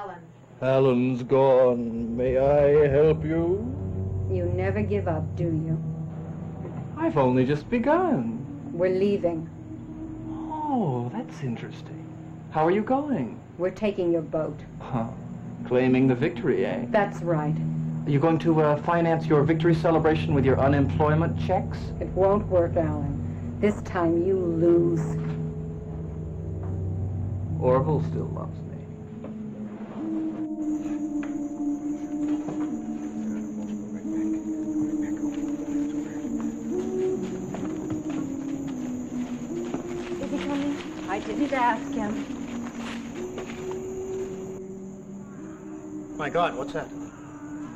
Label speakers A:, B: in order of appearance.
A: Alan.
B: Alan's gone. May I help you?
C: You never give up, do you?
B: I've only just begun.
C: We're leaving.
B: Oh, that's interesting. How are you going?
C: We're taking your boat.
B: Huh. Claiming the victory, eh?
C: That's right.
B: Are you going to finance your victory celebration with your unemployment checks?
C: It won't work, Alan. This time you lose.
B: Orville still loves me.
A: Is he coming?
C: I didn't ask him.
D: My God, what's that?